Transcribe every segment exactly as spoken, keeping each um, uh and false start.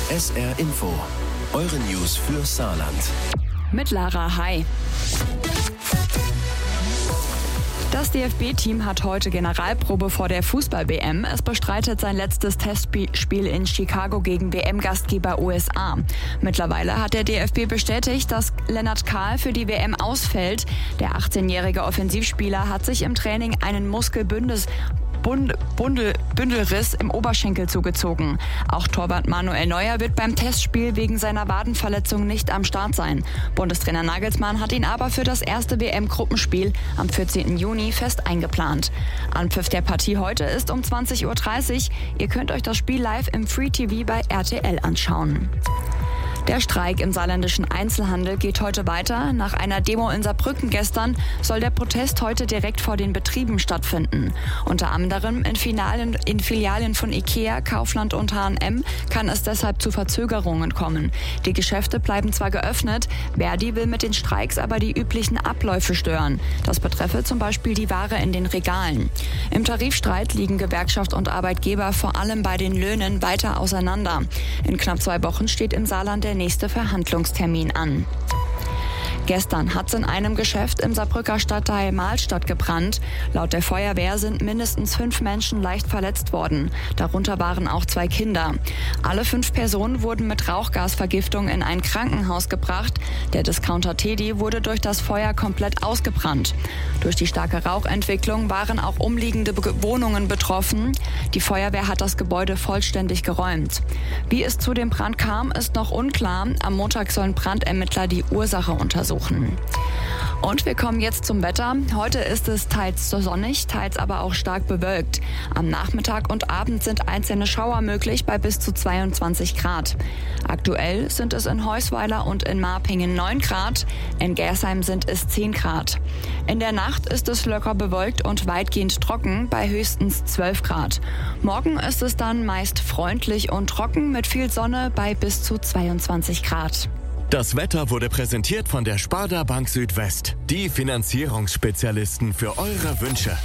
S R Info, eure News für Saarland. Mit Lara, hi. Das D F B-Team hat heute Generalprobe vor der Fußball-W M. Es bestreitet sein letztes Testspiel in Chicago gegen W M-Gastgeber U S A. Mittlerweile hat der D F B bestätigt, dass Lennart Kahl für die W M ausfällt. Der achtzehnjährige Offensivspieler hat sich im Training einen Muskelbündes Bund, Bundel, Bündelriss im Oberschenkel zugezogen. Auch Torwart Manuel Neuer wird beim Testspiel wegen seiner Wadenverletzung nicht am Start sein. Bundestrainer Nagelsmann hat ihn aber für das erste W M-Gruppenspiel am vierzehnten Juni fest eingeplant. Anpfiff der Partie heute ist um zwanzig Uhr dreißig. Ihr könnt euch das Spiel live im Free T V bei R T L anschauen. Der Streik im saarländischen Einzelhandel geht heute weiter. Nach einer Demo in Saarbrücken gestern soll der Protest heute direkt vor den Betrieben stattfinden. Unter anderem in Filialen, in Filialen von Ikea, Kaufland und H und M kann es deshalb zu Verzögerungen kommen. Die Geschäfte bleiben zwar geöffnet, Verdi will mit den Streiks aber die üblichen Abläufe stören. Das betreffe zum Beispiel die Ware in den Regalen. Im Tarifstreit liegen Gewerkschaft und Arbeitgeber vor allem bei den Löhnen weiter auseinander. In knapp zwei Wochen steht im Saarland der nächste Verhandlungstermin an. Gestern hat es in einem Geschäft im Saarbrücker Stadtteil Mahlstadt gebrannt. Laut der Feuerwehr sind mindestens fünf Menschen leicht verletzt worden. Darunter waren auch zwei Kinder. Alle fünf Personen wurden mit Rauchgasvergiftung in ein Krankenhaus gebracht. Der Discounter Teddy wurde durch das Feuer komplett ausgebrannt. Durch die starke Rauchentwicklung waren auch umliegende Be- Wohnungen betroffen. Die Feuerwehr hat das Gebäude vollständig geräumt. Wie es zu dem Brand kam, ist noch unklar. Am Montag sollen Brandermittler die Ursache untersuchen. Und wir kommen jetzt zum Wetter. Heute ist es teils sonnig, teils aber auch stark bewölkt. Am Nachmittag und Abend sind einzelne Schauer möglich bei bis zu zweiundzwanzig Grad. Aktuell sind es in Heusweiler und in Marpingen neun Grad, in Gersheim sind es zehn Grad. In der Nacht ist es locker bewölkt und weitgehend trocken bei höchstens zwölf Grad. Morgen ist es dann meist freundlich und trocken mit viel Sonne bei bis zu zweiundzwanzig Grad. Das Wetter wurde präsentiert von der Sparda Bank Südwest. Die Finanzierungsspezialisten für eure Wünsche.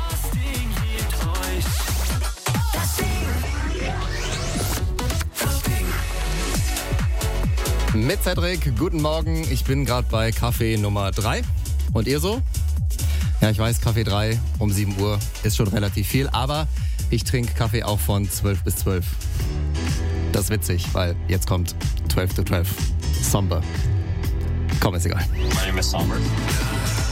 Mit Cedric, guten Morgen. Ich bin gerade bei Kaffee Nummer drei. Und ihr so? Ja, ich weiß, Kaffee drei um sieben Uhr ist schon relativ viel, aber ich trinke Kaffee auch von zwölf bis zwölf. Das ist witzig, weil jetzt kommt zwölf to zwölf. Somber. Komm, ist egal. My name is Somber.